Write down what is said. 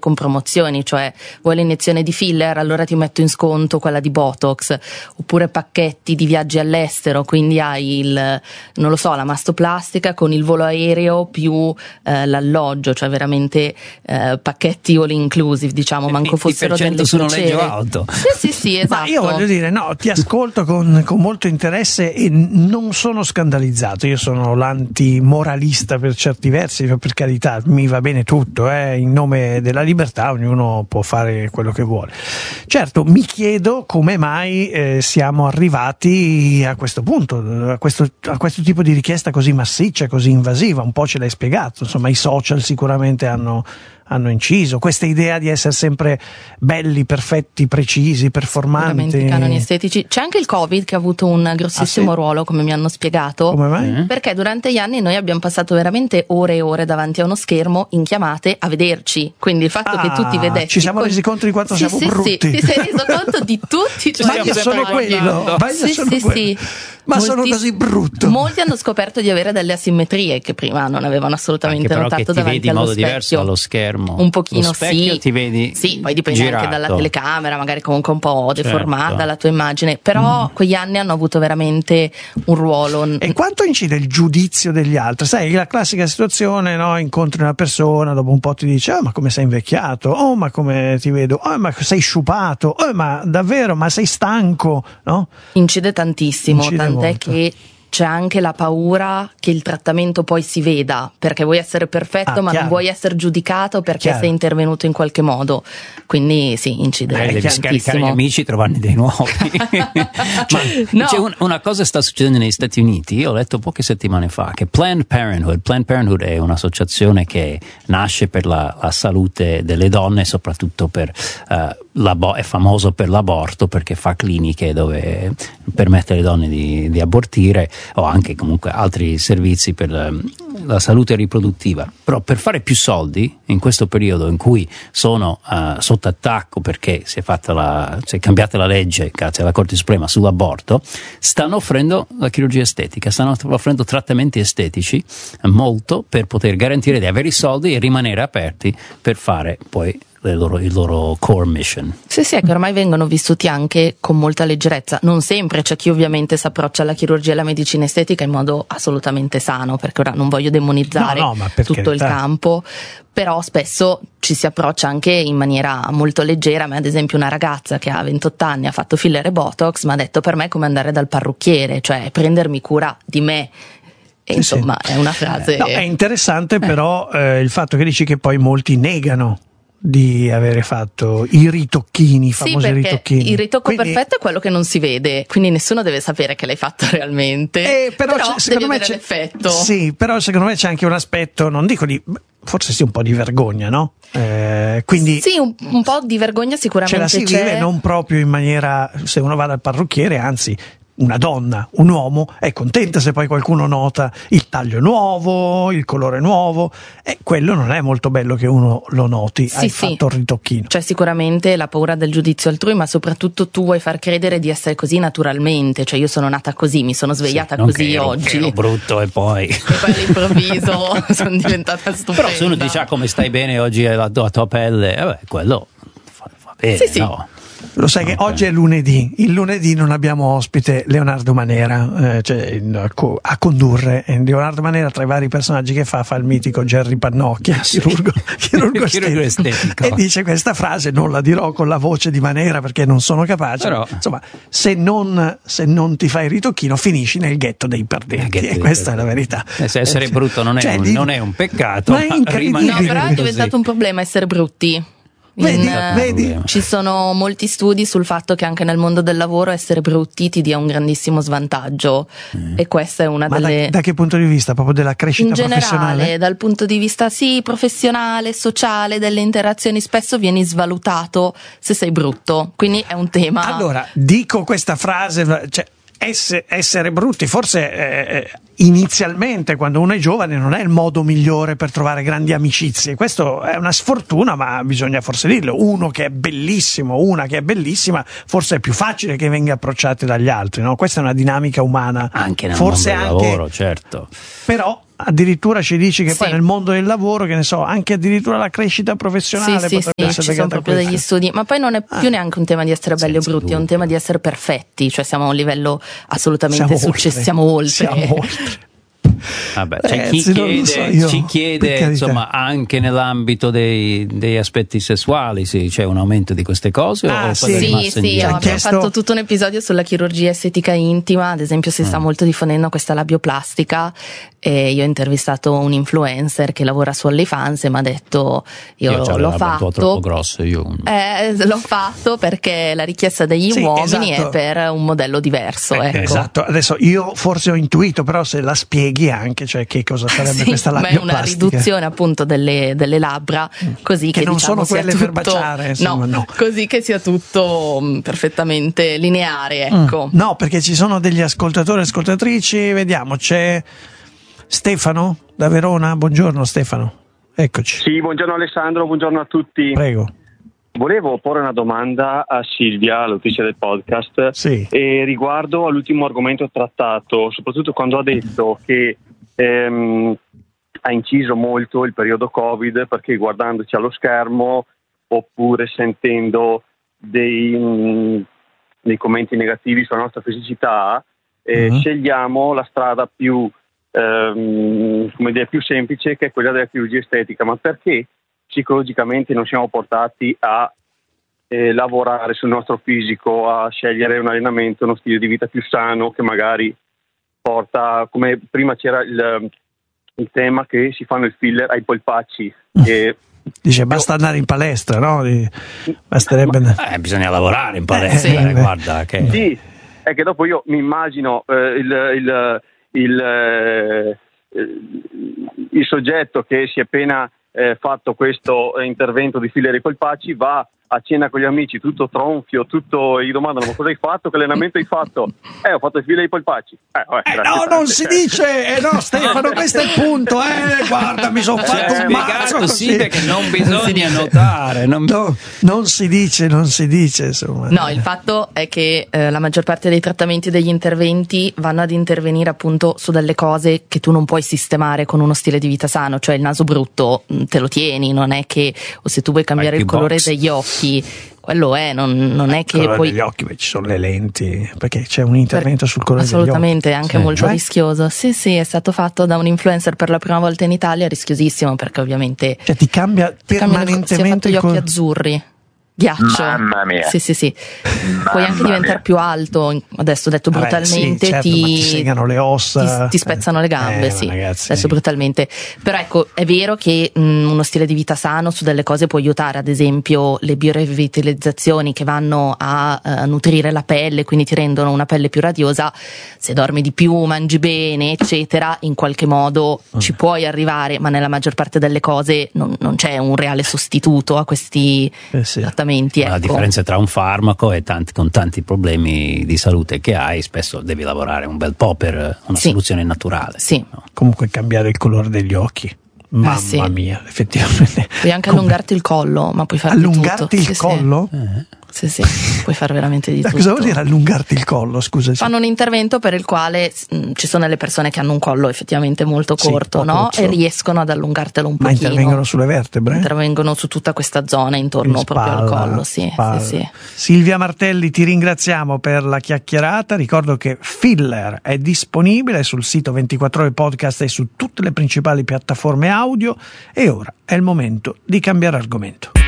con promozioni, cioè vuoi l'iniezione di filler, allora ti metto in sconto quella di Botox, oppure pacchetti di viaggi all'estero, quindi hai non lo so, la mastoplastica con il volo aereo più l'alloggio, cioè veramente pacchetti all inclusive, diciamo, manco fossero delle su crociere. noleggio auto. Sì, esatto. Ma io voglio dire, no, ti ascolto con molto interesse e non sono scandalizzato. Io sono l'antimoralista per certi versi, per carità, mi va bene tutto, in nome della libertà ognuno può fare quello che vuole. Certo, mi chiedo come mai siamo arrivati a questo punto, a questo tipo di richiesta così massiccia, così invasiva. Un po' ce l'hai spiegato, insomma i social sicuramente hanno inciso, questa idea di essere sempre belli, perfetti, precisi, performanti, veramente canoni estetici. C'è anche il Covid che ha avuto un grossissimo ruolo, come mi hanno spiegato. Come mai? Perché durante gli anni noi abbiamo passato veramente ore e ore davanti a uno schermo in chiamate a vederci, quindi il fatto che tu ti vedessi, ci siamo resi conto di quanto siamo brutti. ti sei reso conto di tutti i tuoi ma io sono quello, ma sono così brutto. Molti hanno scoperto di avere delle asimmetrie che prima non avevano assolutamente anche notato che ti davanti vedi in allo modo specchio. Diverso dallo schermo. Un pochino lo specchio sì. ti vedi sì, poi dipende girato. anche dalla telecamera, magari comunque un po' deformata, Certo. la tua immagine, però quegli anni hanno avuto veramente un ruolo. E quanto incide il giudizio degli altri? Sai, la classica situazione, no? Incontri una persona, dopo un po' ti dice: oh, ma come sei invecchiato, oh, ma come ti vedo, oh, ma sei sciupato, oh, ma davvero, ma sei stanco, no? Incide tantissimo, tant'è molto. che c'è anche la paura che il trattamento poi si veda, perché vuoi essere perfetto ma chiaro. non vuoi essere giudicato perché Chiaro. sei intervenuto in qualche modo, quindi sì, incide Devi scaricare gli tantissimo. amici e trovarne dei nuovi. No. C'è una cosa sta succedendo negli Stati Uniti. Io ho letto poche settimane fa che Planned Parenthood è un'associazione che nasce per la salute delle donne, soprattutto per è famoso per l'aborto, perché fa cliniche dove permette alle donne di abortire, o anche comunque altri servizi per la salute riproduttiva. Però per fare più soldi in questo periodo in cui sono sotto attacco perché si è cambiata la legge grazie alla Corte Suprema sull'aborto, stanno offrendo la chirurgia estetica, stanno offrendo trattamenti estetici molto per poter garantire di avere i soldi e rimanere aperti per fare poi il loro core mission. Sì, è che ormai vengono vissuti anche con molta leggerezza. Non sempre, c'è chi ovviamente si approccia alla chirurgia e alla medicina estetica in modo assolutamente sano, perché ora non voglio demonizzare ma per tutto carità. il campo, però spesso ci si approccia anche in maniera molto leggera. Ma ad esempio una ragazza che ha 28 anni ha fatto filler e Botox, mi ha detto: per me è come andare dal parrucchiere, cioè prendermi cura di me. E insomma è una frase. No, è interessante però il fatto che dici che poi molti negano di avere fatto i ritocchini, i famosi ritocchini. Il ritocco perfetto è quello che non si vede, quindi nessuno deve sapere che l'hai fatto realmente, però secondo me devi avere l'effetto. Sì, però secondo me c'è anche un aspetto, non dico forse sì, un po' di vergogna, no? Quindi sì, un po' di vergogna sicuramente ce la si vive non proprio in maniera, se uno va dal parrucchiere, anzi una donna, un uomo è contenta se poi qualcuno nota il taglio nuovo, il colore nuovo, e quello non è molto bello che uno lo noti. Hai fatto il ritocchino. C'è sicuramente la paura del giudizio altrui, ma soprattutto tu vuoi far credere di essere così naturalmente, cioè io sono nata così, mi sono svegliata così oggi, ero brutto e poi all'improvviso sono diventata stupenda. Però se uno dice come stai bene oggi la tua pelle, quello fa bene, sì. no? Lo sai che oggi è lunedì, il lunedì non abbiamo ospite Leonardo Manera a condurre. Leonardo Manera, tra i vari personaggi che fa il mitico Gerry Pannocchia, chirurgo estetico, e dice questa frase, non la dirò con la voce di Manera perché non sono capace, però insomma se non ti fai il ritocchino finisci nel ghetto dei perdenti, e questa è la verità. Se essere brutto non è un peccato, ma è incredibile. No, però è diventato un problema essere brutti. Vedi? Ci sono molti studi sul fatto che anche nel mondo del lavoro essere brutti ti dia un grandissimo svantaggio, e questa è una delle... Da che punto di vista? Proprio della crescita in generale, professionale? Dal punto di vista professionale, sociale, delle interazioni, spesso vieni svalutato se sei brutto, quindi è un tema. Allora, dico questa frase, cioè essere brutti forse inizialmente quando uno è giovane non è il modo migliore per trovare grandi amicizie. Questo è una sfortuna, ma bisogna forse dirlo. Uno che è bellissimo, una che è bellissima, forse è più facile che venga approcciato dagli altri, no? Questa è una dinamica umana, anche nel forse mondo del lavoro, certo. Però addirittura ci dici che Sì. poi nel mondo del lavoro, che ne so, anche addirittura la crescita professionale Sì, potrebbe essere ci sono legata a proprio questo. degli studi, ma poi non è più neanche un tema di essere belli o Senza brutti, è un dubbio. tema di essere perfetti, cioè siamo a un livello assolutamente siamo oltre. Siamo oltre. Vabbè, c'è chi Ragazzi, non lo so, io, ci per chiede carità. insomma anche nell'ambito degli aspetti sessuali c'è un aumento di queste cose Ah, o sì. quello è Sì, rimasto sì, indietro? abbiamo chiesto- fatto tutto un episodio sulla chirurgia estetica intima, ad esempio si sta molto diffondendo questa labioplastica e io ho intervistato un influencer che lavora su OnlyFans e mi ha detto io c'avevo l'ho un po' troppo fatto, grosso io. l'ho fatto perché la richiesta degli Sì, uomini esatto. è per un modello diverso, ecco. Esatto, adesso io forse ho intuito, però se la spieghi anche, cioè che cosa sarebbe Sì, questa ma è una labioplastica? riduzione appunto delle labbra, così Che che non diciamo sono sia quelle per tutto, baciare, insomma, no. così che sia tutto perfettamente lineare, ecco. No, perché ci sono degli ascoltatori e ascoltatrici, vediamo, c'è Stefano da Verona, buongiorno Stefano, eccoci, Sì, buongiorno Alessandro, buongiorno a tutti. prego. Volevo porre una domanda a Silvia, l'autrice del podcast, Sì. riguardo all'ultimo argomento trattato, soprattutto quando ha detto che ha inciso molto il periodo Covid, perché guardandoci allo schermo oppure sentendo dei commenti negativi sulla nostra fisicità, scegliamo la strada più più semplice, che è quella della chirurgia estetica. Ma perché psicologicamente non siamo portati a lavorare sul nostro fisico, a scegliere un allenamento, uno stile di vita più sano, che magari porta, come prima c'era il tema che si fanno il filler ai polpacci, che Dice basta andare in palestra, no? Basterebbe Bisogna lavorare in palestra, Sì. guarda che sì, è che dopo io mi immagino il soggetto che si è appena fatto questo intervento di filler ai polpacci, va a cena con gli amici tutto tronfio, gli domandano: ma cosa hai fatto, che allenamento hai fatto? Ho fatto il filler ai polpacci. no, non si dice, no Stefano, questo è il punto, guarda, mi sono fatto un mazzo così. sì, che non bisogna notare, Non si dice, insomma. No, il fatto è che la maggior parte dei trattamenti e degli interventi vanno ad intervenire appunto su delle cose che tu non puoi sistemare con uno stile di vita sano, cioè il naso brutto te lo tieni, non è che, o se tu vuoi cambiare il colore degli occhi, quello è, non è che il colore poi degli occhi, ci sono le lenti, perché c'è un intervento sul colore assolutamente, è anche Sì. molto Cioè? rischioso. Sì, è stato fatto da un influencer per la prima volta in Italia, rischiosissimo, perché ovviamente degli occhi. Cioè ti cambia si è fatto permanentemente gli il occhi colore. azzurri. Ghiaccio. Mamma mia. Sì. Puoi anche Mamma diventare mia. più alto, adesso detto Vabbè, brutalmente, sì, certo, ma ti segano le ossa, ti spezzano le gambe, ma sì. ragazzi. Adesso brutalmente. Però ecco, è vero che uno stile di vita sano su delle cose può aiutare, ad esempio le biorevitalizzazioni che vanno a nutrire la pelle, quindi ti rendono una pelle più radiosa. Se dormi di più, mangi bene, eccetera, in qualche modo ci puoi arrivare, ma nella maggior parte delle cose non c'è un reale sostituto a questi Sì. trattamenti. la Ecco. differenza tra un farmaco e con tanti problemi di salute che hai, spesso devi lavorare un bel po' per una Sì. soluzione naturale. Sì. no? Comunque cambiare il colore degli occhi. Mamma sì. mia, effettivamente. Puoi anche allungarti il collo, ma puoi fare Allungarti di il tutto. collo? Sì, puoi fare veramente di tutto. Cosa vuol dire allungarti il collo? Scusa. Fanno un intervento per il quale ci sono delle persone che hanno un collo effettivamente molto Sì, corto, un po' no? corto. E riescono ad allungartelo un Ma pochino. intervengono sulle vertebre? Intervengono su tutta questa zona intorno proprio al collo, sì. Silvia Martelli, ti ringraziamo per la chiacchierata. Ricordo che Filler è disponibile sul sito 24 Ore Podcast e su tutte le principali piattaforme audio. E ora è il momento di cambiare argomento.